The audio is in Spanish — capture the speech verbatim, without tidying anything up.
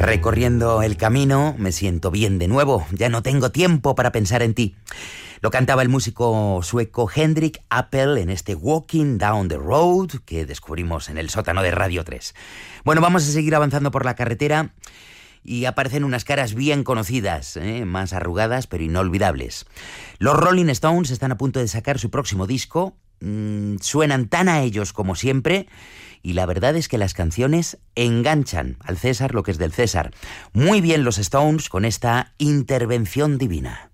Recorriendo el camino me siento bien de nuevo, ya no tengo tiempo para pensar en ti. Lo cantaba el músico sueco Henrik Apel en este Walking Down the Road que descubrimos en el sótano de Radio tres. Bueno, vamos a seguir avanzando por la carretera y aparecen unas caras bien conocidas, ¿eh? Más arrugadas pero inolvidables. Los Rolling Stones están a punto de sacar su próximo disco, mmm, suenan tan a ellos como siempre. Y la verdad es que las canciones enganchan al César lo que es del César. Muy bien los Stones con esta Intervención Divina.